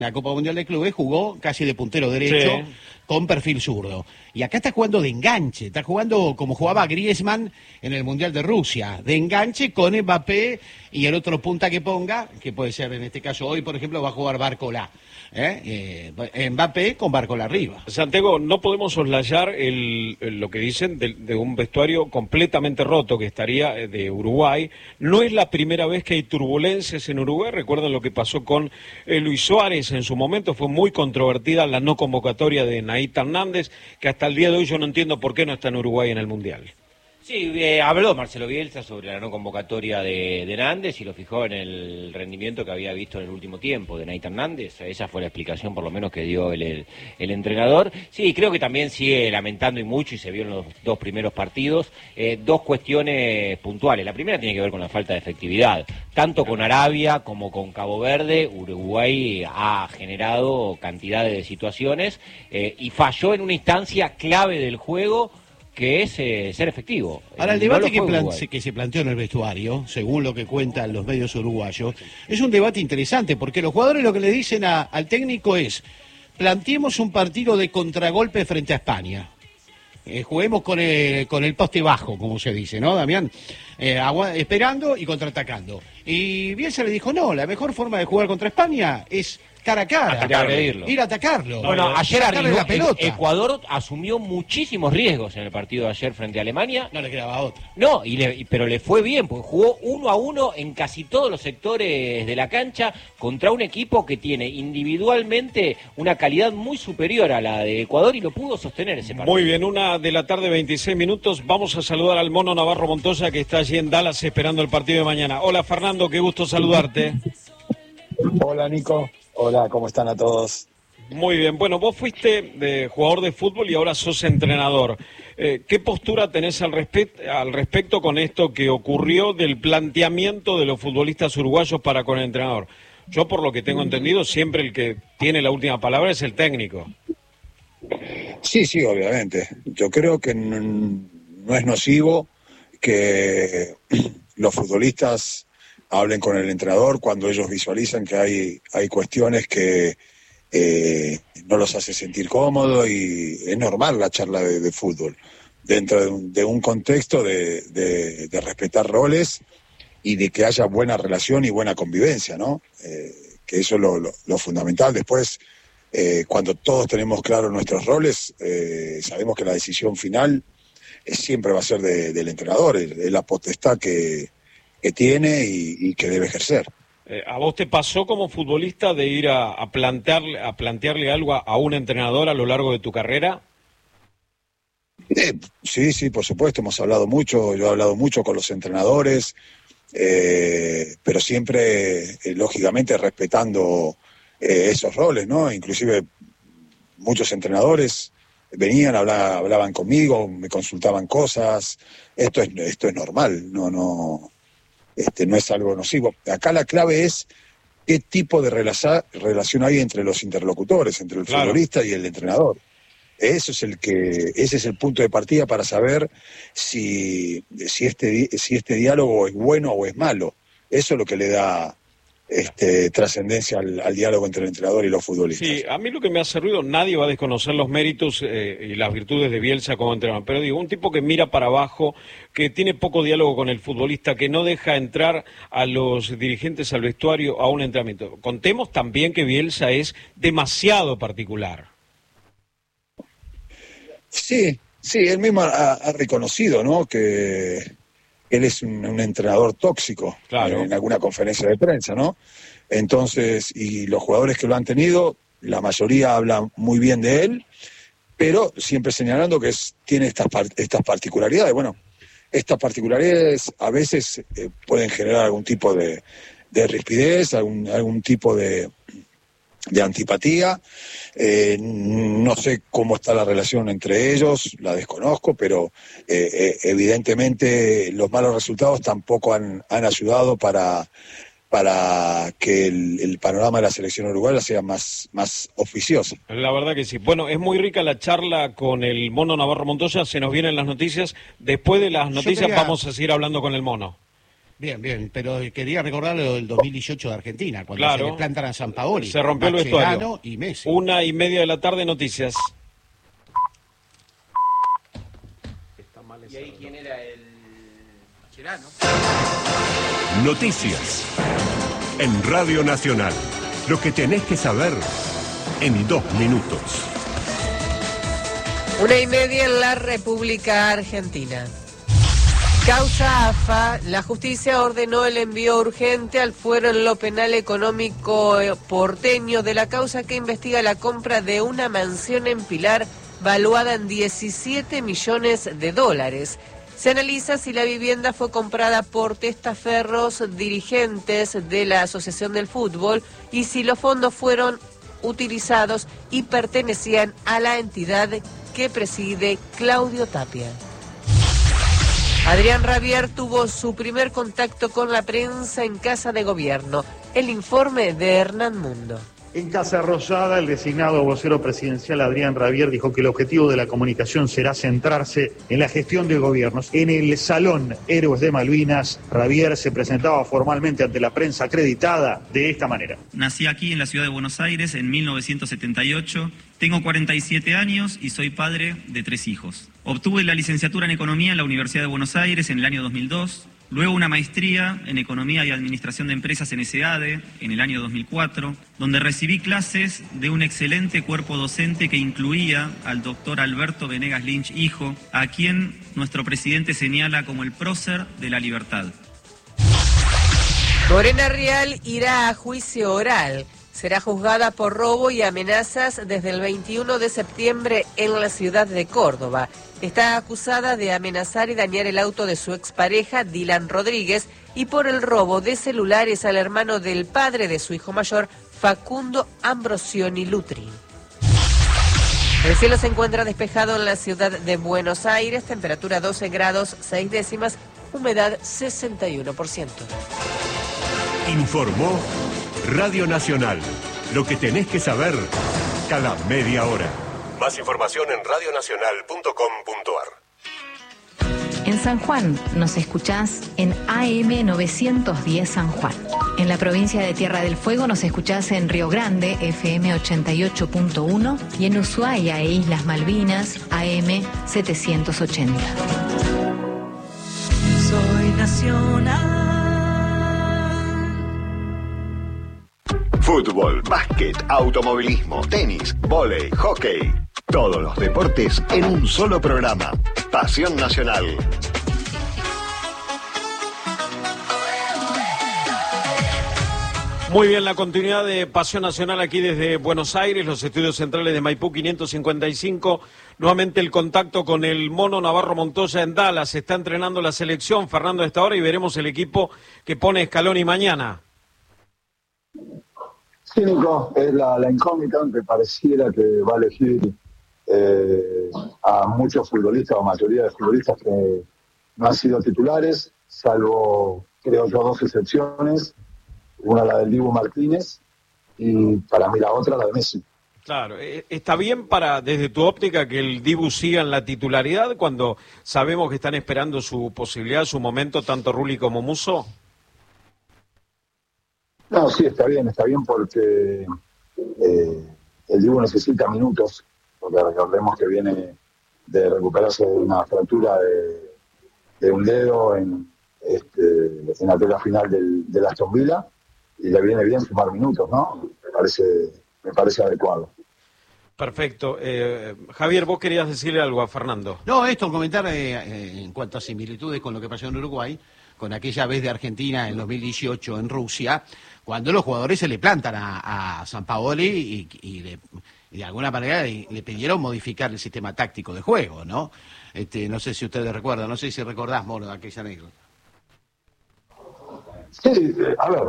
la Copa Mundial de Clubes jugó casi de puntero derecho, sí, con perfil zurdo. Y acá está jugando de enganche, está jugando como jugaba Griezmann en el Mundial de Rusia, de enganche con Mbappé y el otro punta que ponga, que puede ser en este caso hoy, por ejemplo, va a jugar Barcola. Mbappé con Barcola arriba. Santiago, no podemos soslayar lo que dicen de un vestuario completamente roto que estaría de Uruguay. No es la primera vez que hay turbulencias en Uruguay. Recuerdan lo que pasó con Luis Suárez en su momento. Fue muy controvertida la no convocatoria de Naita Hernández, que hasta el día de hoy yo no entiendo por qué no está en Uruguay en el Mundial. Sí, habló Marcelo Bielsa sobre la no convocatoria de Hernández y lo fijó en el rendimiento que había visto en el último tiempo de Naita Hernández. Esa fue la explicación por lo menos que dio el entrenador. Sí, creo que también sigue lamentando y mucho, y se vio en los dos primeros partidos, dos cuestiones puntuales. La primera tiene que ver con la falta de efectividad. Tanto con Arabia como con Cabo Verde, Uruguay ha generado cantidades de situaciones y falló en una instancia clave del juego, que es ser efectivo. Ahora, el debate que se planteó en el vestuario, según lo que cuentan los medios uruguayos, es un debate interesante, porque los jugadores lo que le dicen al técnico es: planteemos un partido de contragolpe frente a España. Juguemos con el poste bajo, como se dice, ¿no, Damián? Esperando y contraatacando. Y Bielsa le dijo: no, la mejor forma de jugar contra España es cara a cara, ir a atacarlo. Bueno, ayer arriesgó la pelota. Ecuador asumió muchísimos riesgos en el partido de ayer frente a Alemania. No le quedaba otra. No, pero le fue bien, porque jugó 1-1 en casi todos los sectores de la cancha contra un equipo que tiene individualmente una calidad muy superior a la de Ecuador, y lo pudo sostener ese partido. Muy bien, 1:00 p.m, 26 minutos. Vamos a saludar al Mono Navarro Montoya, que está allí en Dallas esperando el partido de mañana. Hola, Fernando, qué gusto saludarte. Hola, Nico. Hola, ¿cómo están a todos? Muy bien, bueno, vos fuiste jugador de fútbol y ahora sos entrenador. ¿Qué postura tenés al respecto con esto que ocurrió del planteamiento de los futbolistas uruguayos para con el entrenador? Yo, por lo que tengo entendido, siempre el que tiene la última palabra es el técnico. Sí, obviamente. Yo creo que no es nocivo que los futbolistas hablen con el entrenador cuando ellos visualizan que hay cuestiones que no los hace sentir cómodos, y es normal la charla de fútbol dentro de un contexto de respetar roles y de que haya buena relación y buena convivencia, ¿no? Que eso es lo fundamental. Después, cuando todos tenemos claros nuestros roles, sabemos que la decisión final siempre va a ser del entrenador, es la potestad que tiene y que debe ejercer. ¿A vos te pasó como futbolista de ir a plantearle algo a un entrenador a lo largo de tu carrera? Sí, por supuesto, hemos hablado mucho, yo he hablado mucho con los entrenadores, pero siempre, lógicamente, respetando esos roles, ¿no? Inclusive muchos entrenadores venían, hablaban conmigo, me consultaban cosas. Esto es normal, no es algo nocivo. Acá la clave es qué tipo de relación hay entre los interlocutores, entre el futbolista y el entrenador. Ese es el punto de partida para saber si este diálogo es bueno o es malo. Eso es lo que le da trascendencia al diálogo entre el entrenador y los futbolistas. Sí, a mí lo que me hace ruido, nadie va a desconocer los méritos y las virtudes de Bielsa como entrenador, pero digo, un tipo que mira para abajo, que tiene poco diálogo con el futbolista, que no deja entrar a los dirigentes al vestuario a un entrenamiento. Contemos también que Bielsa es demasiado particular. Sí, él mismo ha reconocido, ¿no?, que él es un entrenador tóxico, claro, en alguna conferencia de prensa, ¿no? Entonces, y los jugadores que lo han tenido, la mayoría hablan muy bien de él, pero siempre señalando que tiene estas particularidades. Bueno, estas particularidades a veces pueden generar algún tipo de rispidez, algún tipo de antipatía. No sé cómo está la relación entre ellos, la desconozco, pero evidentemente los malos resultados tampoco han ayudado para que el panorama de la selección uruguaya sea más oficioso. La verdad que sí. Bueno, es muy rica la charla con el Mono Navarro Montoya, se nos vienen las noticias. Después de las noticias vamos a seguir hablando con el Mono. Bien, pero quería recordar lo del 2018 de Argentina, cuando Claro. se le plantan a Sampaoli. Se rompió el vestuario. Y Messi. 1:30 de la tarde, noticias. ¿Y ahí quién era el Mascherano? Noticias. En Radio Nacional. Lo que tenés que saber en 2 minutos. 1:30 en la República Argentina. Causa AFA, la justicia ordenó el envío urgente al fuero en lo penal económico porteño de la causa que investiga la compra de una mansión en Pilar valuada en 17 millones de dólares. Se analiza si la vivienda fue comprada por testaferros dirigentes de la Asociación del Fútbol y si los fondos fueron utilizados y pertenecían a la entidad que preside Claudio Tapia. Adrián Rabier tuvo su primer contacto con la prensa en Casa de Gobierno. El informe de Hernán Mundo. En Casa Rosada, el designado vocero presidencial Adrián Rabier dijo que el objetivo de la comunicación será centrarse en la gestión de gobiernos. En el Salón Héroes de Malvinas, Rabier se presentaba formalmente ante la prensa acreditada de esta manera. Nací aquí en la ciudad de Buenos Aires en 1978, tengo 47 años y soy padre de 3 hijos. Obtuve la licenciatura en Economía en la Universidad de Buenos Aires en el año 2002. Luego una maestría en Economía y Administración de Empresas en ESEADE en el año 2004, donde recibí clases de un excelente cuerpo docente que incluía al doctor Alberto Venegas Lynch, hijo, a quien nuestro presidente señala como el prócer de la libertad. Morena Rial irá a juicio oral. Será juzgada por robo y amenazas desde el 21 de septiembre en la ciudad de Córdoba. Está acusada de amenazar y dañar el auto de su expareja, Dylan Rodríguez, y por el robo de celulares al hermano del padre de su hijo mayor, Facundo Ambrosioni Lutri. El cielo se encuentra despejado en la ciudad de Buenos Aires, temperatura 12 grados 6 décimas, humedad 61%. Informó Radio Nacional. Lo que tenés que saber cada media hora. Más información en radionacional.com.ar. En San Juan nos escuchás en AM 910 San Juan. En la provincia de Tierra del Fuego nos escuchás en Río Grande, FM 88.1, y en Ushuaia e Islas Malvinas, AM 780. Soy nacional. Fútbol, básquet, automovilismo, tenis, vóley, hockey. Todos los deportes en un solo programa. Pasión Nacional. Muy bien, la continuidad de Pasión Nacional aquí desde Buenos Aires, los estudios centrales de Maipú 555. Nuevamente el contacto con el Mono Navarro Montoya en Dallas. Se está entrenando la selección, Fernando, a esta hora, y veremos el equipo que pone Scaloni mañana. Sí, Nico, es la incógnita, aunque pareciera que va a elegir a muchos futbolistas, o mayoría de futbolistas que no han sido titulares, salvo, creo yo, 2 excepciones. Una la del Dibu Martínez y para mí la otra la de Messi. Claro, ¿está bien desde tu óptica que el Dibu siga en la titularidad cuando sabemos que están esperando su posibilidad, su momento, tanto Rulli como Musso? No, sí, está bien porque el Dibu necesita minutos, porque recordemos que viene de recuperarse de una fractura de un dedo en la etapa final del Aston Villa, y le viene bien sumar minutos, ¿no? Me parece adecuado. Perfecto. Javier, vos querías decirle algo a Fernando. No, comentar en cuanto a similitudes con lo que pasó en Uruguay, con aquella vez de Argentina en 2018 en Rusia, cuando los jugadores se le plantan a Sampaoli y de alguna manera le pidieron modificar el sistema táctico de juego, ¿no? No sé si ustedes recuerdan, no sé si recordás, Moro, aquella anécdota. Sí, a ver,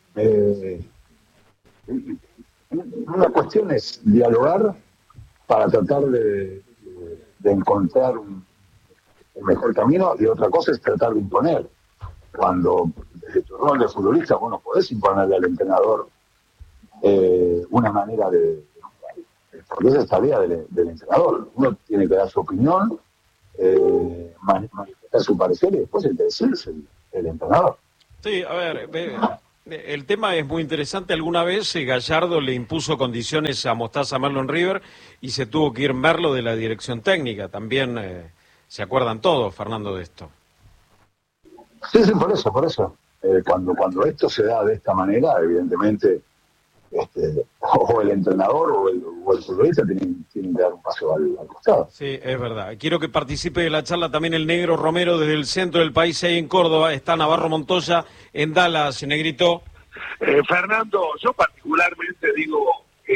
una cuestión es dialogar para tratar de encontrar el mejor camino, y otra cosa es tratar de imponer. Cuando desde tu rol de futbolista vos no podés imponerle al entrenador una manera porque esa es tarea del entrenador. Uno tiene que dar su opinión, manifestar su parecer, y después el que decide es el entrenador. Sí, a ver, el tema es muy interesante. Alguna vez Gallardo le impuso condiciones a Mostaza Merlo en River y se tuvo que ir Merlo de la dirección técnica. También se acuerdan todos, Fernando, de esto. Sí, por eso. Cuando esto se da de esta manera, evidentemente, o el entrenador o el futbolista tienen que dar un paso al costado. Sí, es verdad. Quiero que participe de la charla también el Negro Romero desde el centro del país, ahí en Córdoba. Está Navarro Montoya en Dallas, Negrito. Fernando, yo particularmente digo,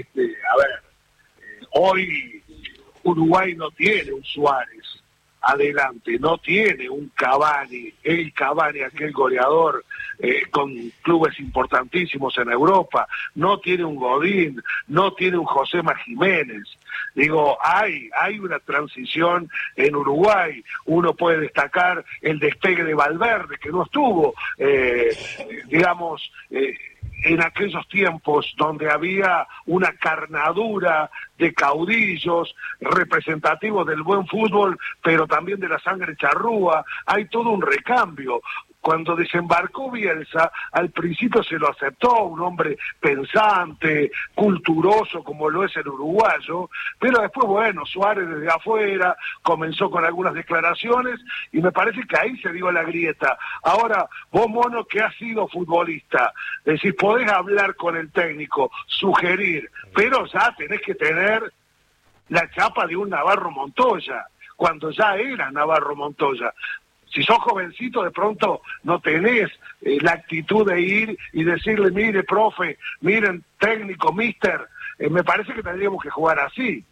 hoy Uruguay no tiene un Suárez adelante, no tiene un Cavani, aquel goleador con clubes importantísimos en Europa, no tiene un Godín, no tiene un Josema Jiménez. Digo, hay una transición en Uruguay. Uno puede destacar el despegue de Valverde, que no estuvo, en aquellos tiempos donde había una carnadura de caudillos representativos del buen fútbol, pero también de la sangre charrúa. Hay todo un recambio. Cuando desembarcó Bielsa, al principio se lo aceptó, un hombre pensante, culturoso como lo es el uruguayo, pero después, bueno, Suárez desde afuera comenzó con algunas declaraciones y me parece que ahí se dio la grieta. Ahora, vos, Mono, que has sido futbolista, decís, podés hablar con el técnico, sugerir, pero ya tenés que tener la chapa de un Navarro Montoya, cuando ya era Navarro Montoya. Si sos jovencito, de pronto no tenés la actitud de ir y decirle, mire, profe, miren, técnico, mister, me parece que tendríamos que jugar así.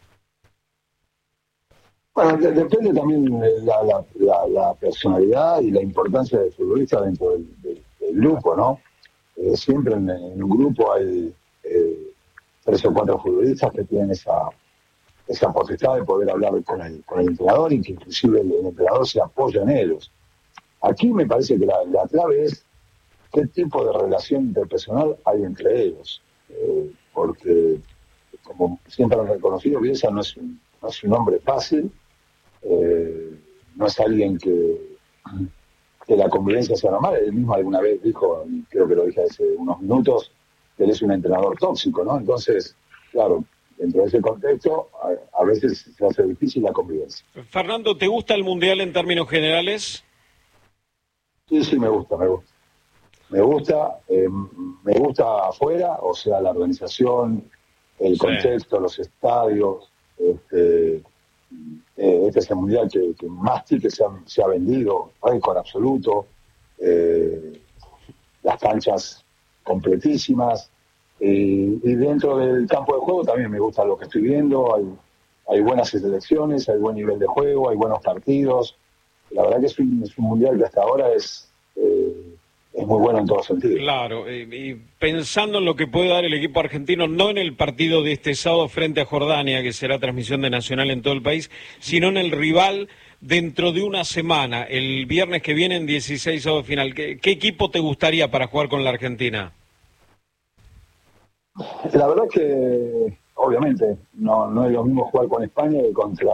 Bueno, depende también la personalidad y la importancia del futbolista dentro del grupo, ¿no? Siempre en un grupo hay 3 o 4 futbolistas que tienen esa potestad de poder hablar con el entrenador y que inclusive el entrenador se apoya en ellos. Aquí me parece que la clave es qué tipo de relación interpersonal hay entre ellos. Porque, como siempre han reconocido, Bielsa no es un hombre fácil, no es alguien que la convivencia sea normal. Él mismo alguna vez dijo, y creo que lo dije hace unos minutos, que él es un entrenador tóxico, ¿no? Entonces, claro, dentro de ese contexto, a veces se hace difícil la convivencia. Fernando, ¿te gusta el Mundial en términos generales? Sí, me gusta. Me gusta afuera, o sea, la organización, el contexto, los estadios. Este es el Mundial que más tickets se ha vendido, récord absoluto. Las canchas completísimas. Y dentro del campo de juego también me gusta lo que estoy viendo. Hay buenas selecciones, hay buen nivel de juego, hay buenos partidos. La verdad que es un mundial que hasta ahora es muy bueno en todos sentidos. Claro, y pensando en lo que puede dar el equipo argentino, no en el partido de este sábado frente a Jordania, que será transmisión de Nacional en todo el país, sino en el rival dentro de una semana, el viernes que viene en 16 de final. ¿Qué equipo te gustaría para jugar con la Argentina? La verdad que, obviamente, no es lo mismo jugar con España que contra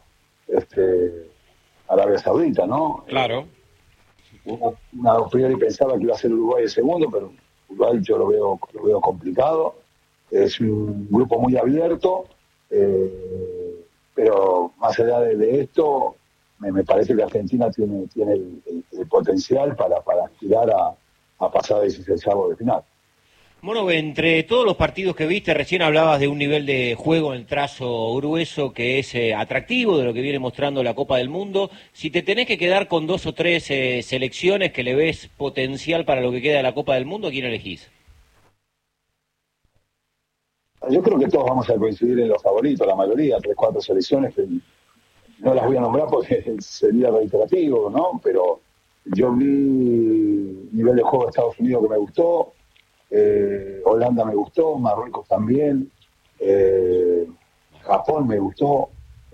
Arabia Saudita, ¿no? Claro. Una a priori pensaba que iba a ser Uruguay el segundo, pero Uruguay yo lo veo complicado. Es un grupo muy abierto, pero más allá de esto, me parece que Argentina tiene el potencial para aspirar a pasar a 16avos de final. Bueno, entre todos los partidos que viste, recién hablabas de un nivel de juego en trazo grueso que es atractivo, de lo que viene mostrando la Copa del Mundo. Si te tenés que quedar con 2 o 3 selecciones que le ves potencial para lo que queda de la Copa del Mundo, ¿a quién elegís? Yo creo que todos vamos a coincidir en los favoritos, la mayoría, 3 o 4 selecciones que no las voy a nombrar porque sería reiterativo, ¿no? Pero yo vi nivel de juego de Estados Unidos que me gustó. Holanda me gustó, Marruecos también, Japón me gustó.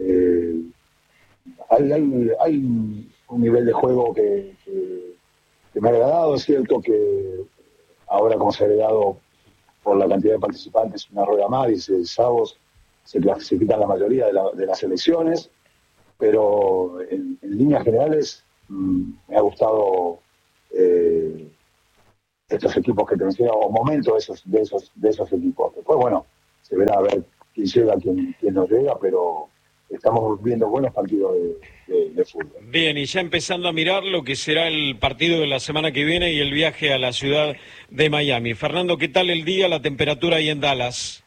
Hay un nivel de juego que me ha agradado. Es cierto que ahora, como se ha agregado por la cantidad de participantes una rueda más, 16 avos, se clasifican la mayoría de las selecciones, pero en líneas generales me ha gustado estos equipos que te menciono, o momentos de esos equipos. Después, bueno, se verá a ver quién llega, quién no llega, pero estamos viendo buenos partidos de fútbol. Bien, y ya empezando a mirar lo que será el partido de la semana que viene y el viaje a la ciudad de Miami. Fernando, ¿qué tal el día, la temperatura ahí en Dallas?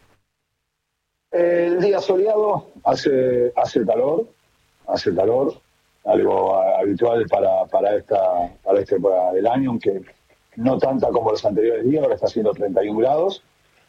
El día soleado, hace calor, algo habitual para esta época del año, aunque no tanta como los anteriores días. Ahora está haciendo 31 grados,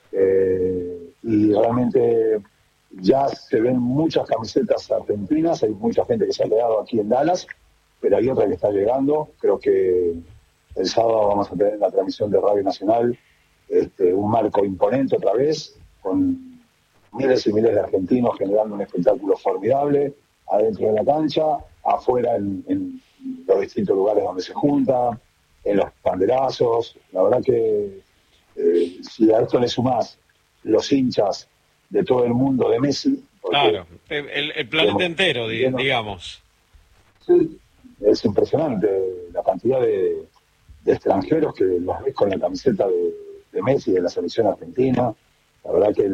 y realmente ya se ven muchas camisetas argentinas. Hay mucha gente que se ha quedado aquí en Dallas, pero hay otra que está llegando. Creo que el sábado vamos a tener la transmisión de Radio Nacional, un marco imponente otra vez, con miles y miles de argentinos generando un espectáculo formidable, adentro de la cancha, afuera en los distintos lugares donde se junta, en los banderazos. La verdad que si a esto le sumás los hinchas de todo el mundo de Messi... Claro, el planeta entero, digamos. Sí, es impresionante la cantidad de extranjeros que los ves con la camiseta de Messi, de la selección argentina. La verdad que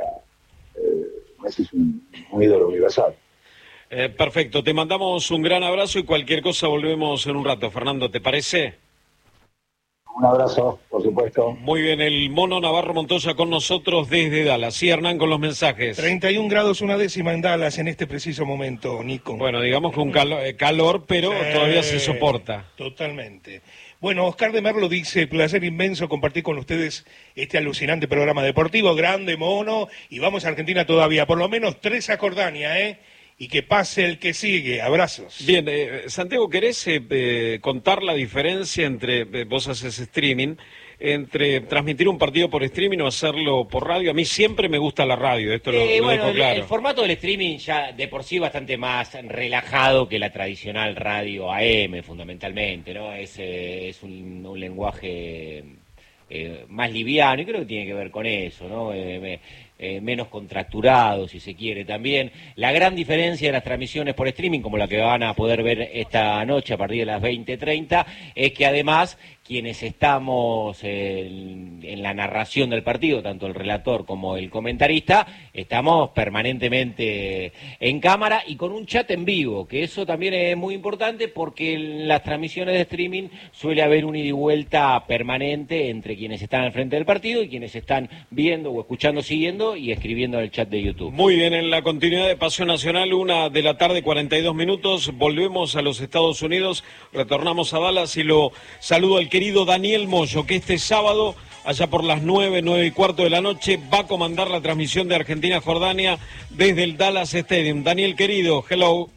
Messi es un ídolo universal. Perfecto, te mandamos un gran abrazo y cualquier cosa volvemos en un rato. Fernando, ¿te parece? Un abrazo, por supuesto. Muy bien, el Mono Navarro Montoya con nosotros desde Dallas. Sí, Hernán, con los mensajes. 31 grados 1/10 en Dallas en este preciso momento, Nico. Bueno, digamos que un calor, pero todavía se soporta. Totalmente. Bueno, Oscar de Merlo dice: placer inmenso compartir con ustedes este alucinante programa deportivo, grande, Mono, y vamos a Argentina todavía, por lo menos 3 a Jordania, y que pase el que sigue. Abrazos. Bien, Santiago, ¿querés contar la diferencia entre, vos haces streaming, entre transmitir un partido por streaming o hacerlo por radio? A mí siempre me gusta la radio, esto lo dejo claro. El formato del streaming ya de por sí bastante más relajado que la tradicional radio AM, fundamentalmente, ¿no? Es un lenguaje más liviano, y creo que tiene que ver con eso, ¿no? Menos contracturado, si se quiere también. La gran diferencia de las transmisiones por streaming, como la que van a poder ver esta noche a partir de las 20:30, es que además quienes estamos en la narración del partido, tanto el relator como el comentarista, estamos permanentemente en cámara y con un chat en vivo, que eso también es muy importante porque en las transmisiones de streaming suele haber un ida y vuelta permanente entre quienes están al frente del partido y quienes están viendo o escuchando, siguiendo y escribiendo en el chat de YouTube. Muy bien, en la continuidad de Pasión Nacional, 1:42 p.m, volvemos a los Estados Unidos, retornamos a Dallas y lo saludo al querido Daniel Moyo, que este sábado, allá por las 9:15 de la noche, va a comandar la transmisión de Argentina-Jordania desde el Dallas Stadium. Daniel, querido, hello.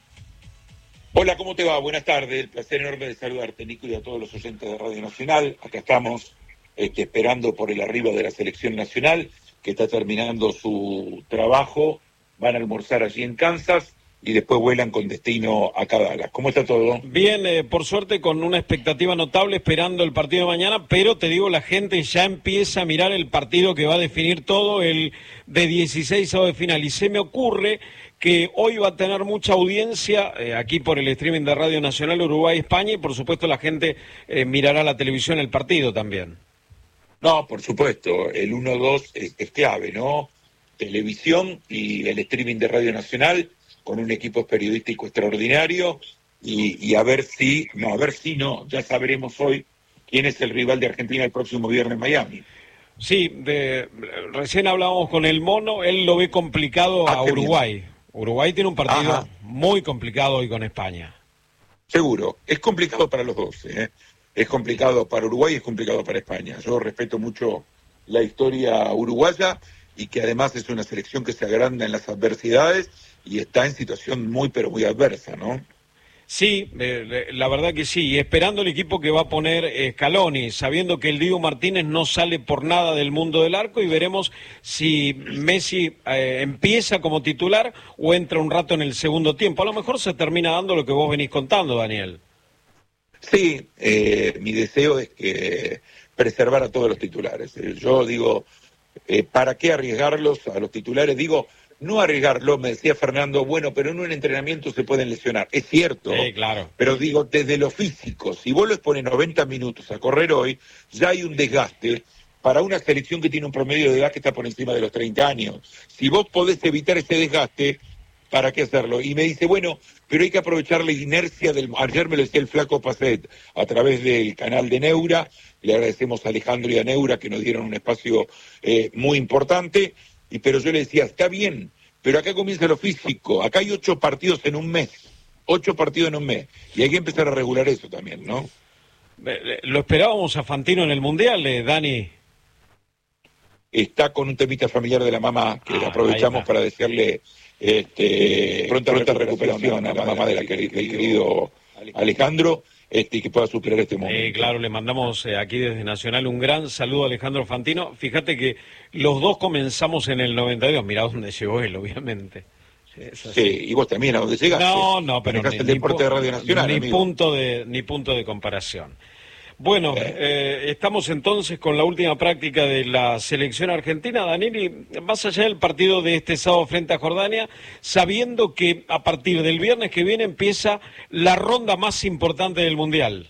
Hola, ¿cómo te va? Buenas tardes, el placer enorme de saludarte, Nico, y a todos los oyentes de Radio Nacional. Acá estamos esperando por el arribo de la selección nacional, que está terminando su trabajo, van a almorzar allí en Kansas y después vuelan con destino acá a Dallas. ¿Cómo está todo? Bien, por suerte con una expectativa notable esperando el partido de mañana, pero te digo, la gente ya empieza a mirar el partido que va a definir todo, el de 16 de final, y se me ocurre que hoy va a tener mucha audiencia aquí por el streaming de Radio Nacional Uruguay-España, y por supuesto la gente mirará la televisión el partido también. No, por supuesto, el 1-2 es clave, ¿no? Televisión y el streaming de Radio Nacional, con un equipo periodístico extraordinario, y a ver si no, ya sabremos hoy quién es el rival de Argentina el próximo viernes en Miami. Sí, recién hablábamos con el Mono, él lo ve complicado a Uruguay. Bien. Uruguay tiene un partido muy complicado hoy con España. Seguro, es complicado para los dos, es complicado para Uruguay y es complicado para España. Yo respeto mucho la historia uruguaya y que además es una selección que se agranda en las adversidades y está en situación muy pero muy adversa, ¿no? Sí, la verdad que sí, y esperando el equipo que va a poner Scaloni, sabiendo que el Dibu Martínez no sale por nada del mundo del arco, y veremos si Messi empieza como titular o entra un rato en el segundo tiempo. A lo mejor se termina dando lo que vos venís contando, Daniel. Sí, mi deseo es que preservar a todos los titulares. Yo digo, ¿para qué arriesgarlos a los titulares? Digo, no arriesgarlo. Me decía Fernando, bueno, pero en un entrenamiento se pueden lesionar. Es cierto, claro. Pero digo, desde lo físico, si vos lo expones 90 minutos a correr hoy, ya hay un desgaste para una selección que tiene un promedio de edad que está por encima de los 30 años. Si vos podés evitar ese desgaste, ¿para qué hacerlo? Y me dice, bueno, pero hay que aprovechar la inercia del... Ayer me lo decía el flaco Pacet a través del canal de Neura. Le agradecemos a Alejandro y a Neura que nos dieron un espacio muy importante. Pero yo le decía, está bien, pero acá comienza lo físico. Acá hay 8 partidos en un mes. 8 partidos en un mes. Y hay que empezar a regular eso también, ¿no? ¿Lo esperábamos a Fantino en el Mundial, Dani? Está con un temita familiar de la mamá, que aprovechamos para desearle pronta recuperación a la mamá del querido Alejandro, y que pueda superar este momento. Claro, le mandamos aquí desde Nacional un gran saludo a Alejandro Fantino. Fíjate que los dos comenzamos en el 92, mirá dónde llegó él, obviamente. Sí, y vos también, ¿a dónde llegaste? No, pero el deporte de Radio Nacional, ni punto de comparación. Bueno, estamos entonces con la última práctica de la selección argentina. Daniel, más allá del partido de este sábado frente a Jordania, sabiendo que a partir del viernes que viene empieza la ronda más importante del Mundial.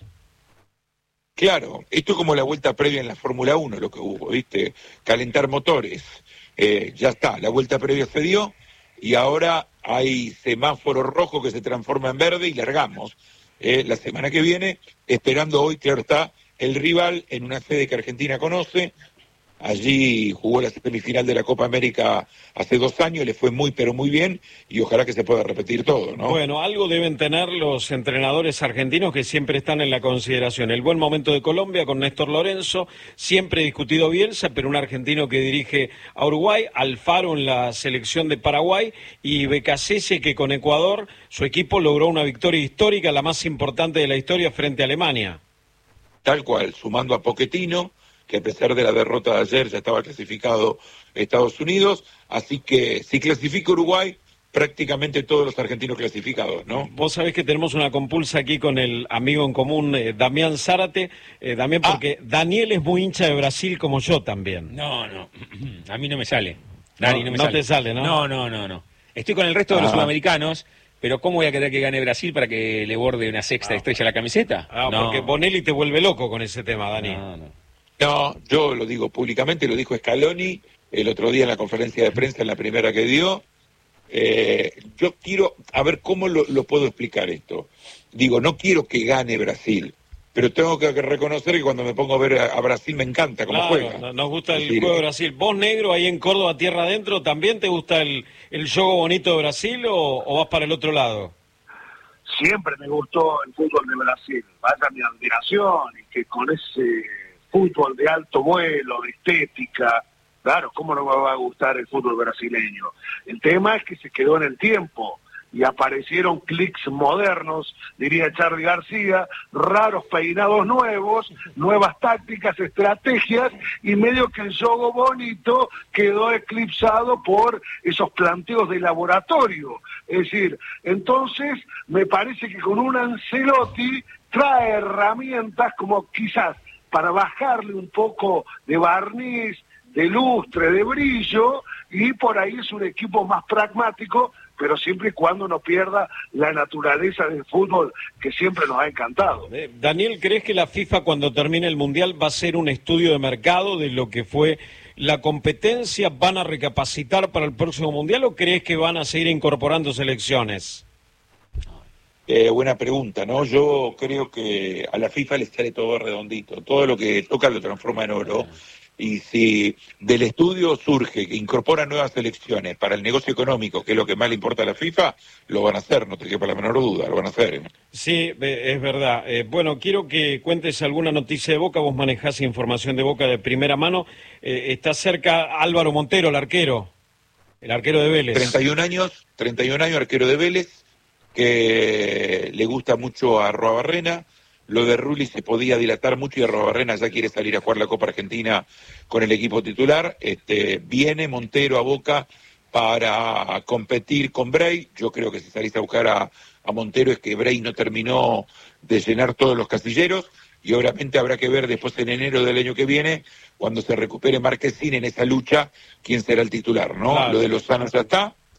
Claro, esto es como la vuelta previa en la Fórmula 1, lo que hubo, ¿viste? Calentar motores. Ya está, la vuelta previa se dio y ahora hay semáforo rojo que se transforma en verde y largamos. La semana que viene, esperando hoy, claro está, el rival en una sede que Argentina conoce. Allí jugó la semifinal de la Copa América hace 2 años, le fue muy pero muy bien y ojalá que se pueda repetir todo, ¿no? Bueno, algo deben tener los entrenadores argentinos que siempre están en la consideración. El buen momento de Colombia con Néstor Lorenzo, siempre discutido Bielsa, pero un argentino que dirige a Uruguay, Alfaro en la selección de Paraguay y Becasese que con Ecuador su equipo logró una victoria histórica, la más importante de la historia frente a Alemania. Tal cual, sumando a Pochettino, que a pesar de la derrota de ayer ya estaba clasificado Estados Unidos, así que si clasifica Uruguay, prácticamente todos los argentinos clasificados, ¿no? Vos sabés que tenemos una compulsa aquí con el amigo en común, Damián Zárate, Damián, porque Daniel es muy hincha de Brasil como yo también. No, a mí no me sale. Dani, no me sale. Te sale, ¿no? No. Estoy con el resto de los sudamericanos, pero ¿cómo voy a querer que gane Brasil para que le borde una sexta estrella a la camiseta? Porque Bonelli te vuelve loco con ese tema, Dani. No, yo lo digo públicamente, lo dijo Scaloni el otro día en la conferencia de prensa, en la primera que dio. Yo quiero, a ver cómo lo puedo explicar esto. Digo, no quiero que gane Brasil, pero tengo que reconocer que cuando me pongo a ver a Brasil me encanta cómo juega. Nos gusta el juego de Brasil. ¿Vos, negro, ahí en Córdoba, tierra adentro, también te gusta el juego bonito de Brasil o vas para el otro lado? Siempre me gustó el fútbol de Brasil. Vaya mi admiración y que con ese fútbol de alto vuelo, de estética, claro, ¿cómo no me va a gustar el fútbol brasileño? El tema es que se quedó en el tiempo y aparecieron clics modernos, diría Charly García, raros peinados nuevos, nuevas tácticas, estrategias, y medio que el juego bonito quedó eclipsado por esos planteos de laboratorio. Es decir, entonces me parece que con un Ancelotti trae herramientas como quizás para bajarle un poco de barniz, de lustre, de brillo, y por ahí es un equipo más pragmático, pero siempre y cuando no pierda la naturaleza del fútbol que siempre nos ha encantado. Daniel, ¿crees que la FIFA cuando termine el Mundial va a hacer un estudio de mercado de lo que fue la competencia? ¿Van a recapacitar para el próximo Mundial o crees que van a seguir incorporando selecciones? Buena pregunta, ¿no? Yo creo que a la FIFA le sale todo redondito, todo lo que toca lo transforma en oro, y si del estudio surge que incorpora nuevas selecciones para el negocio económico, que es lo que más le importa a la FIFA, lo van a hacer, no te quepa la menor duda, lo van a hacer. Sí, es verdad. Bueno, quiero que cuentes alguna noticia de Boca, vos manejás información de Boca de primera mano. Está cerca Álvaro Montero, el arquero de Vélez. 31 años, arquero de Vélez, que le gusta mucho a Arruabarrena. Lo de Rulli se podía dilatar mucho y Arruabarrena ya quiere salir a jugar la Copa Argentina con el equipo titular. Viene Montero a Boca para competir con Bray. Yo creo que si salís a buscar a Montero es que Bray no terminó de llenar todos los casilleros, y obviamente habrá que ver después en enero del año que viene, cuando se recupere Marquezín en esa lucha, quién será el titular, ¿no? Claro. Lo de Lozano ya está,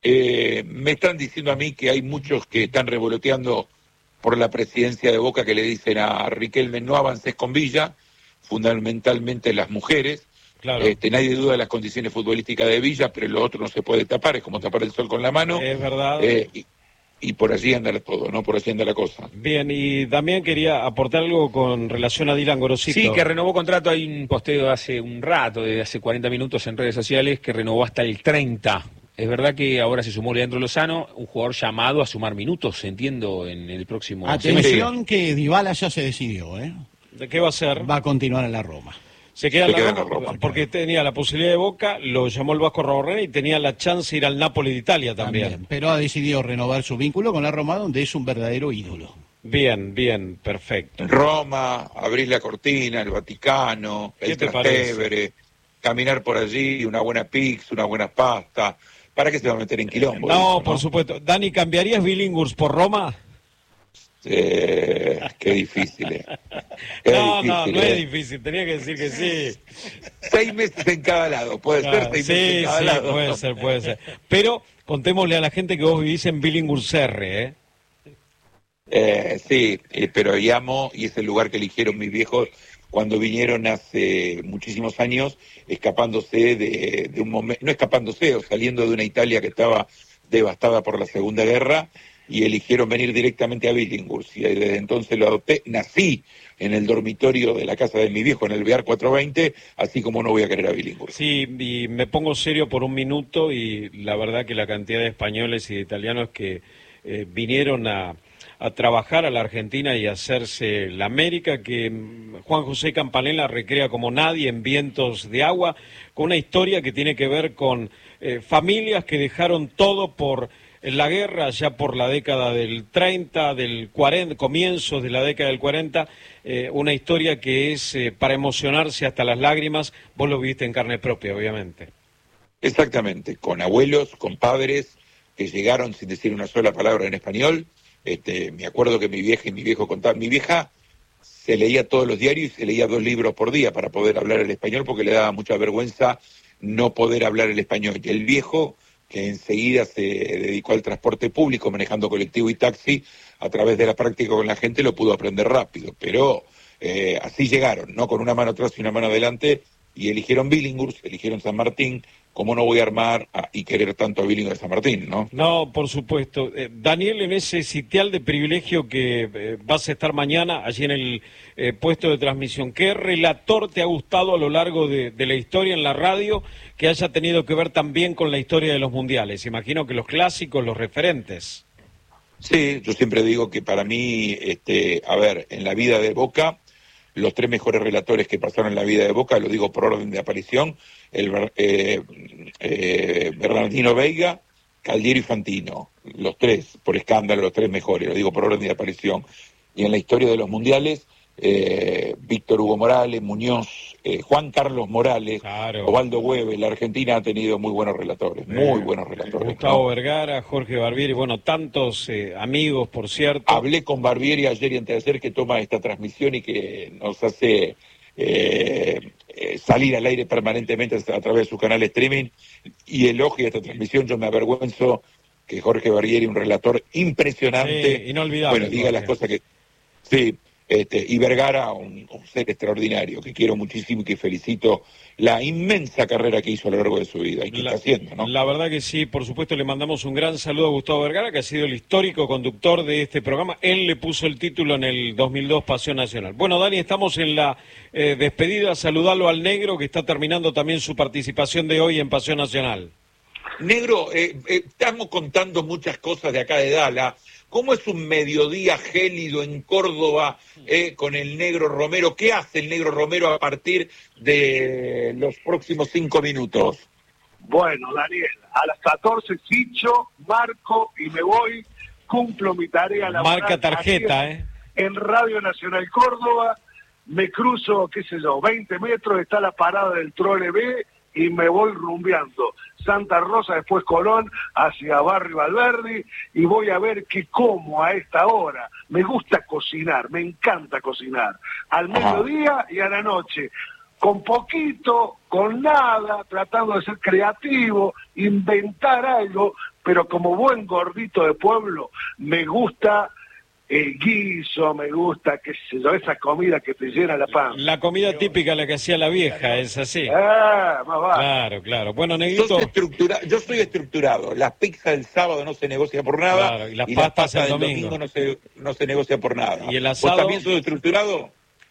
Me están diciendo a mí que hay muchos que están revoloteando por la presidencia de Boca que le dicen a Riquelme no avances con Villa, fundamentalmente las mujeres. Claro. Nadie duda de las condiciones futbolísticas de Villa, pero lo otro no se puede tapar, es como tapar el sol con la mano. Es verdad. Y por allí anda todo, ¿no? Por allí anda la cosa. Bien, y Damián quería aportar algo con relación a Dylan Gorosito. Sí, que renovó contrato. Hay un posteo hace un rato, de hace 40 minutos en redes sociales, que renovó hasta el 30. Es verdad que ahora se sumó Leandro Lozano, un jugador llamado a sumar minutos, entiendo, en el próximo Atención que Dybala ya se decidió, ¿eh? ¿De qué va a ser? Va a continuar en la Roma. Se queda en la Roma porque tenía la posibilidad de Boca, lo llamó el Vasco Raborrena y tenía la chance de ir al Napoli de Italia también. Pero ha decidido renovar su vínculo con la Roma, donde es un verdadero ídolo. Bien, bien, perfecto. Roma, abrir la cortina, el Vaticano, el Trastevere, caminar por allí, una buena pizza, una buena pasta. ¿Para qué se va a meter en quilombo? No, por supuesto. Dani, ¿cambiarías Billinghurst por Roma? Qué difícil, No es difícil, tenía que decir que sí. 6 meses en cada lado, puede ser 6 meses en cada lado. Puede ser. Pero contémosle a la gente que vos vivís en Billinghurst R, Sí, pero llamo, y es el lugar que eligieron mis viejos cuando vinieron hace muchísimos años, escapándose de un momento, no escapándose, o saliendo de una Italia que estaba devastada por la Segunda Guerra, y eligieron venir directamente a Billinghurst, y desde entonces lo adopté. Nací en el dormitorio de la casa de mi viejo, en el Bear 420, así como no voy a querer a Billinghurst. Sí, y me pongo serio por un minuto, y la verdad que la cantidad de españoles y de italianos que vinieron a trabajar a la Argentina y a hacerse la América, que Juan José Campanella recrea como nadie en Vientos de Agua, con una historia que tiene que ver con familias que dejaron todo por la guerra, ya por la década del 30, del 40, comienzos de la década del 40, una historia que es para emocionarse hasta las lágrimas. Vos lo viviste en carne propia, obviamente. Exactamente, con abuelos, con padres que llegaron sin decir una sola palabra en español. Me acuerdo que mi vieja y mi viejo contaban. Mi vieja se leía todos los diarios y se leía 2 libros por día para poder hablar el español, porque le daba mucha vergüenza no poder hablar el español. Y el viejo, que enseguida se dedicó al transporte público, manejando colectivo y taxi, a través de la práctica con la gente lo pudo aprender rápido. Pero así llegaron, ¿no? Con una mano atrás y una mano adelante, y eligieron Billinghurst, eligieron San Martín. ¿Cómo no voy a armar y querer tanto a Billinghurst de San Martín, no? No, por supuesto. Daniel, en ese sitial de privilegio que vas a estar mañana allí en el puesto de transmisión, ¿qué relator te ha gustado a lo largo de la historia en la radio que haya tenido que ver también con la historia de los mundiales? Imagino que los clásicos, los referentes. Sí, yo siempre digo que para mí, en la vida de Boca, los 3 mejores relatores que pasaron en la vida de Boca, lo digo por orden de aparición, Bernardino Veiga, Caldiero y Fantino, los 3, por escándalo, los 3 mejores, lo digo por orden de aparición. Y en la historia de los mundiales, Víctor Hugo Morales, Muñoz, Juan Carlos Morales, claro. Osvaldo Hueve. La Argentina ha tenido muy buenos relatores, muy buenos relatores. Gustavo Vergara, Jorge Barbieri, tantos amigos, por cierto. Hablé con Barbieri ayer y anteayer, que toma esta transmisión y que nos hace salir al aire permanentemente a través de su canal streaming, y elogia esta transmisión. Yo me avergüenzo que Jorge Barbieri, un relator impresionante, inolvidable, diga Jorge. Las cosas que... Sí. Y Vergara, un ser extraordinario, que quiero muchísimo y que felicito la inmensa carrera que hizo a lo largo de su vida y que está haciendo, ¿no? La verdad que sí, por supuesto le mandamos un gran saludo a Gustavo Vergara, que ha sido el histórico conductor de este programa. Él le puso el título en el 2002, Pasión Nacional. Bueno, Dani, estamos en la despedida. Saludalo al Negro, que está terminando también su participación de hoy en Pasión Nacional. Negro, estamos contando muchas cosas de acá de Dala. ¿Cómo es un mediodía gélido en Córdoba con el Negro Romero? ¿Qué hace el Negro Romero a partir de los próximos 5 minutos? Bueno, Daniel, a las 14 ficho, marco y me voy, cumplo mi tarea laboral. Marca tarjeta, En Radio Nacional Córdoba, me cruzo, 20 metros, está la parada del Trole B y me voy rumbeando. Santa Rosa, después Colón, hacia Barrio Alberdi, y voy a ver qué como a esta hora. Me gusta cocinar, me encanta cocinar. Al mediodía y a la noche. Con poquito, con nada, tratando de ser creativo, inventar algo, pero como buen gordito de pueblo, me gusta el guiso, me gusta, qué sé yo, esa comida que te llena la panza. La comida típica, la que hacía la vieja, es así. Más vale. Claro, claro. Bueno, Negrito... Yo soy estructurado. La pizza del sábado no se negocia por nada. Claro, y las la pastas pasta el del domingo no se negocia por nada. ¿Y el asado? ¿Vos también sos estructurado?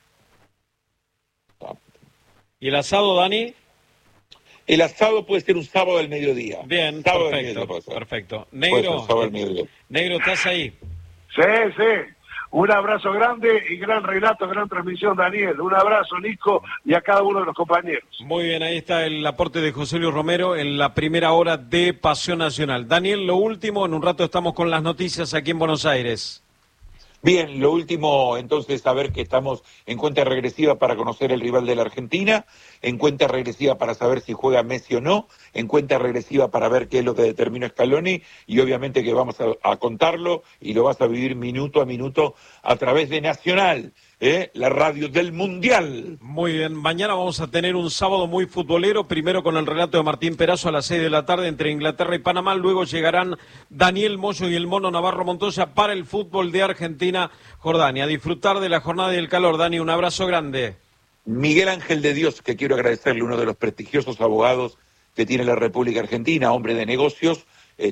¿Y el asado, Dani? El asado puede ser un sábado al mediodía. Bien, sábado perfecto. Negro, ¿estás ahí? Sí. Un abrazo grande y gran relato, gran transmisión, Daniel. Un abrazo, Nico, y a cada uno de los compañeros. Muy bien, ahí está el aporte de José Luis Romero en la primera hora de Pasión Nacional. Daniel, lo último, en un rato estamos con las noticias aquí en Buenos Aires. Bien, lo último, entonces, saber que estamos en cuenta regresiva para conocer el rival de la Argentina, en cuenta regresiva para saber si juega Messi o no, en cuenta regresiva para ver qué es lo que determina Scaloni, y obviamente que vamos a contarlo y lo vas a vivir minuto a minuto a través de Nacional, la radio del Mundial. Muy bien, mañana vamos a tener un sábado muy futbolero, primero con el relato de Martín Perazo a las 6 de la tarde entre Inglaterra y Panamá, luego llegarán Daniel Moyo y el Mono Navarro Montoya para el fútbol de Argentina, Jordania. A disfrutar de la jornada y el calor, Dani, un abrazo grande. Miguel Ángel de Dios, que quiero agradecerle, uno de los prestigiosos abogados que tiene la República Argentina, hombre de negocios,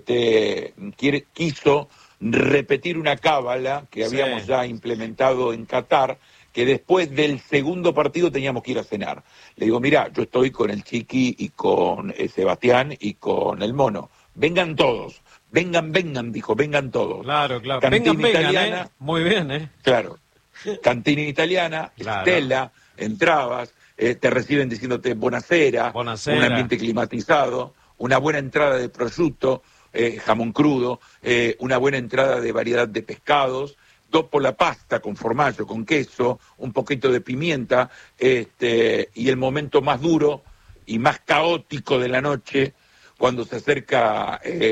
quiso repetir una cábala que habíamos ya implementado en Qatar, que después del segundo partido teníamos que ir a cenar. Le digo, mira, yo estoy con el Chiqui y con Sebastián y con el Mono. Vengan todos. Vengan, dijo, vengan todos. Claro. Cantina italiana, vengan, Muy bien, Claro. Cantina italiana, Stella, entrabas, te reciben diciéndote buonasera, un ambiente climatizado, una buena entrada de prosciutto, jamón crudo, una buena entrada de variedad de pescados, dopo la pasta con formaggio, con queso, un poquito de pimienta, y el momento más duro y más caótico de la noche, cuando se acerca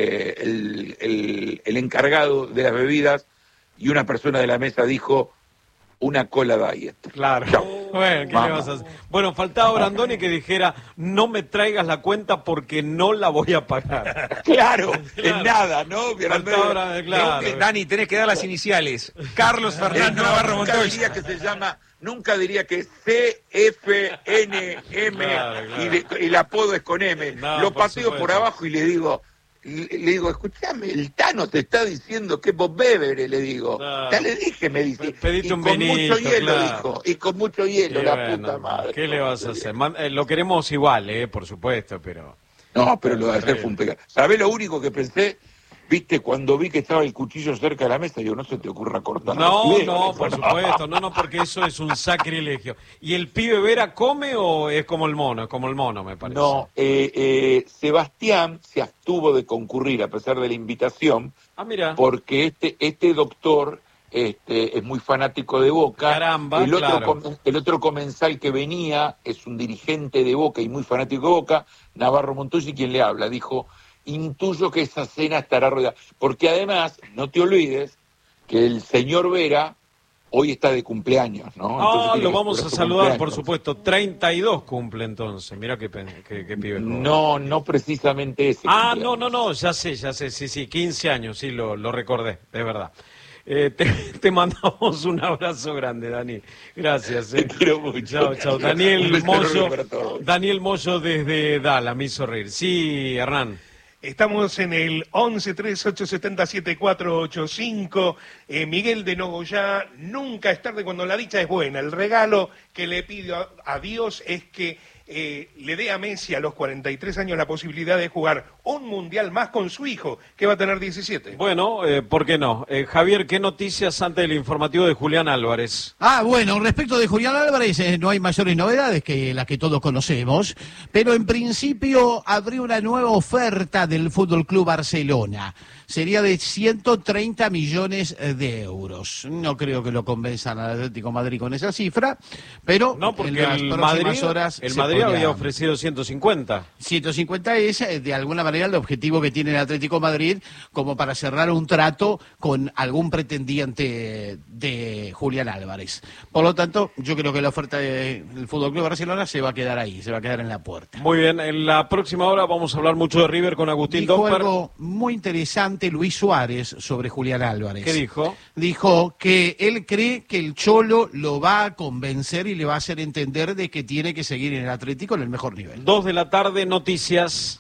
el encargado de las bebidas y una persona de la mesa dijo, una cola diet. Claro. Bueno, ¿qué le vas a hacer? Bueno, faltaba Brandoni que dijera, no me traigas la cuenta porque no la voy a pagar. Claro, en nada, ¿no? Claro. Dani, tenés que dar las iniciales. Carlos Fernando Navarro Montoya. Nunca diría que CFNM y el apodo es con M. Lo paseo por abajo y le digo, escúchame, el Tano te está diciendo que vos Bebere, le digo. Ya le dije, me dice. Pedite un con vinito, mucho hielo, claro. dijo. Y con mucho hielo, puta madre. ¿Qué le vas a hacer? Lo queremos igual, por supuesto, pero... No, pero lo de ayer fue un pecado. ¿Sabés lo único que pensé? Viste, cuando vi que estaba el cuchillo cerca de la mesa, digo, no se te ocurra cortar. No, por supuesto, no, porque eso es un sacrilegio. ¿Y el pibe Vera come o es como el mono? Es como el mono, me parece. No, Sebastián se abstuvo de concurrir a pesar de la invitación. Mira. Porque este doctor es muy fanático de Boca. Caramba, el otro comensal que venía es un dirigente de Boca y muy fanático de Boca, Navarro Montoya, y quien le habla, dijo... Intuyo que esa cena estará rodeada. Porque además, no te olvides que el señor Vera hoy está de cumpleaños, ¿no? Entonces, lo vamos a saludar, por supuesto. 32 cumple entonces. Mira qué pibe. No precisamente ese. No, ya sé, sí, 15 años, sí, lo recordé, es verdad. Te mandamos un abrazo grande, Dani. Gracias. Te quiero mucho. Chao. Daniel Moyo desde Dallas, me hizo reír. Sí, Hernán. Estamos en el 1138777485. Miguel de Nogoyá, nunca es tarde cuando la dicha es buena. El regalo que le pido a Dios es que le dé a Messi a los 43 años la posibilidad de jugar un mundial más con su hijo, que va a tener 17. Bueno, ¿por qué no? Javier, ¿qué noticias antes del informativo de Julián Álvarez? Bueno, respecto de Julián Álvarez, no hay mayores novedades que las que todos conocemos, pero en principio abrió una nueva oferta del Fútbol Club Barcelona. Sería de 130 millones de euros. No creo que lo convenzan al Atlético de Madrid con esa cifra, pero no, porque en las próximas horas el Madrid Madrid había ofrecido 150. 150 es, de alguna manera, el objetivo que tiene el Atlético de Madrid como para cerrar un trato con algún pretendiente de Julián Álvarez. Por lo tanto, yo creo que la oferta del Fútbol Club Barcelona se va a quedar ahí, se va a quedar en la puerta. Muy bien, en la próxima hora vamos a hablar mucho de River con Agustín Dijo Domper. algo muy interesante Luis Suárez sobre Julián Álvarez. ¿Qué dijo? Dijo que él cree que el Cholo lo va a convencer y le va a hacer entender de que tiene que seguir en el Atlético en el mejor nivel. 2 de la tarde, noticias.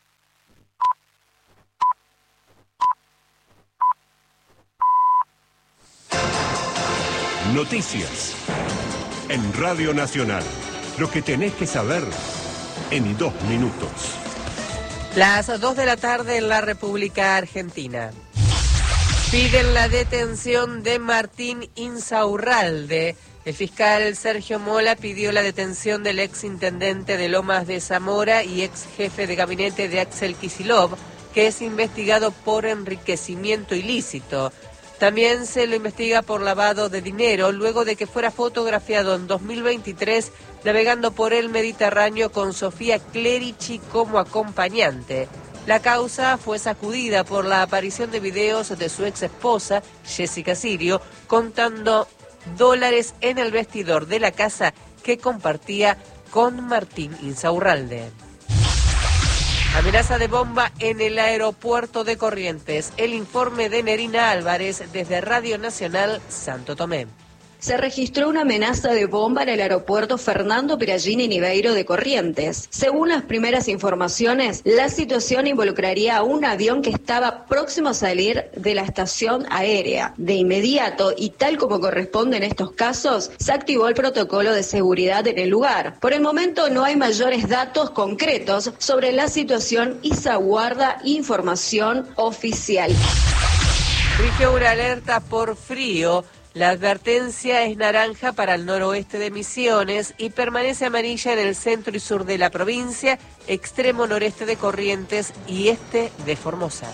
Noticias. En Radio Nacional. Lo que tenés que saber en 2 minutos. Las 2 de la tarde en la República Argentina. Piden la detención de Martín Insaurralde. El fiscal Sergio Mola pidió la detención del ex intendente de Lomas de Zamora y ex jefe de gabinete de Axel Kicillof, que es investigado por enriquecimiento ilícito. También se lo investiga por lavado de dinero, luego de que fuera fotografiado en 2023 navegando por el Mediterráneo con Sofía Clerici como acompañante. La causa fue sacudida por la aparición de videos de su ex esposa, Jessica Sirio, contando dólares en el vestidor de la casa que compartía con Martín Insaurralde. Amenaza de bomba en el aeropuerto de Corrientes. El informe de Nerina Álvarez desde Radio Nacional Santo Tomé. Se registró una amenaza de bomba en el aeropuerto Fernando Piragini Niveiro de Corrientes. Según las primeras informaciones, la situación involucraría a un avión que estaba próximo a salir de la estación aérea. De inmediato, y tal como corresponde en estos casos, se activó el protocolo de seguridad en el lugar. Por el momento no hay mayores datos concretos sobre la situación y se aguarda información oficial. Rige una alerta por frío. La advertencia es naranja para el noroeste de Misiones y permanece amarilla en el centro y sur de la provincia, extremo noreste de Corrientes y este de Formosa.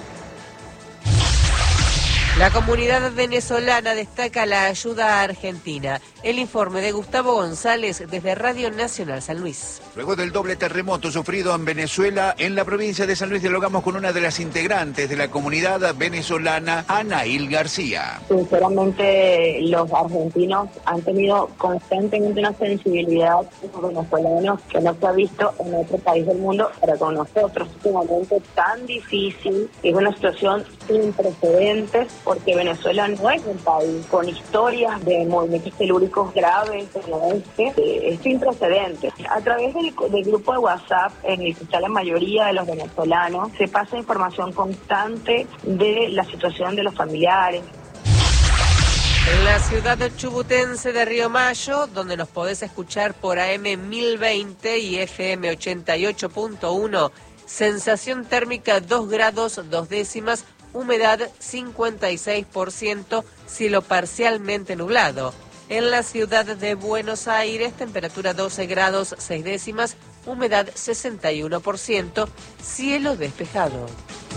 La comunidad venezolana destaca la ayuda a Argentina. El informe de Gustavo González desde Radio Nacional San Luis. Luego del doble terremoto sufrido en Venezuela, en la provincia de San Luis dialogamos con una de las integrantes de la comunidad venezolana, Anaíl García. Sinceramente, los argentinos han tenido constantemente una sensibilidad con los venezolanos que no se ha visto en otro país del mundo para con nosotros. Es un momento tan difícil, es una situación sin precedentes, porque Venezuela no es un país con historias de movimientos telúricos graves en el oeste, es sin precedentes. A través del grupo de WhatsApp, en el que está la mayoría de los venezolanos, se pasa información constante de la situación de los familiares. En la ciudad chubutense de Río Mayo, donde nos podés escuchar por AM 1020 y FM 88.1, sensación térmica 2 grados 2 décimas, humedad 56%, cielo parcialmente nublado. En la ciudad de Buenos Aires, temperatura 12 grados 6 décimas, humedad 61%, cielo despejado.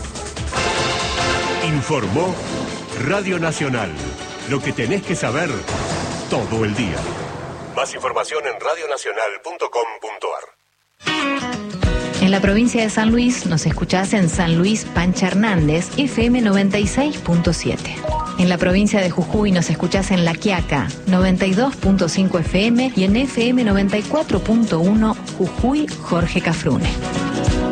Informó Radio Nacional. Lo que tenés que saber todo el día. Más información en radionacional.com.ar. En la provincia de San Luis nos escuchás en San Luis Pancha Hernández, FM 96.7. En la provincia de Jujuy nos escuchás en La Quiaca, 92.5 FM y en FM 94.1 Jujuy Jorge Cafrune.